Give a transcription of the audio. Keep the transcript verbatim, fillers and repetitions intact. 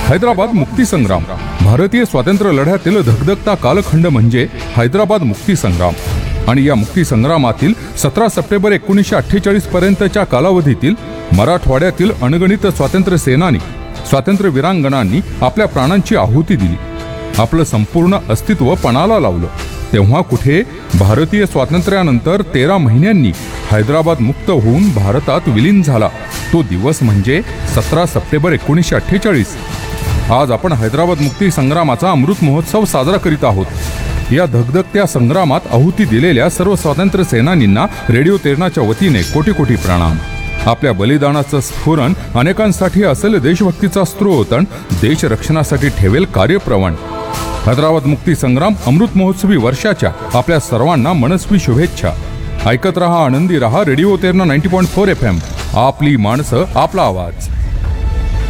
हैदराबाद मुक्ती संग्राम भारतीय स्वातंत्र्य लढ्यातील धगधगता कालखंड म्हणजे हैदराबाद मुक्ती संग्राम. आणि या मुक्ती संग्रामातील सतरा सप्टेंबर एकोणीसशे अठ्ठेचाळीस पर्यंतच्या कालावधीतील मराठवाड्यातील अनगणित स्वातंत्र्य सेनानी स्वातंत्र्य वीरांगणांनी आपल्या प्राणांची आहुती दिली. आपलं संपूर्ण अस्तित्व पणाला लावलं. तेव्हा कुठे भारतीय स्वातंत्र्यानंतर तेरा महिन्यांनी हैदराबाद मुक्त होऊन भारतात विलीन झाला तो दिवस म्हणजे सतरा सप्टेंबर एकोणीसशे अठ्ठेचाळीस. आज आपण हैदराबाद मुक्ती संग्रामाचा अमृत महोत्सव साजरा करीत आहोत. या धगधगत्या संग्रामात आहुती दिलेल्या सर्व स्वातंत्र्य सेनानींना रेडिओ तेरणाच्या वतीने कोटी कोटी प्रणाम. आपल्या बलिदानाचं स्फुरण अनेकांसाठी असेल देशभक्तीचा स्रोत आणि देश रक्षणासाठी ठेवेल कार्यप्रवण. हैदराबाद मुक्ती संग्राम अमृत महोत्सवी वर्षाच्या आपल्या सर्वांना मनस्वी शुभेच्छा. ऐकत रहा, आनंदी रहा. रेडिओ तेरणा नव्वद पॉईंट चार एफ एम. आपली माणसं, आपला आवाज.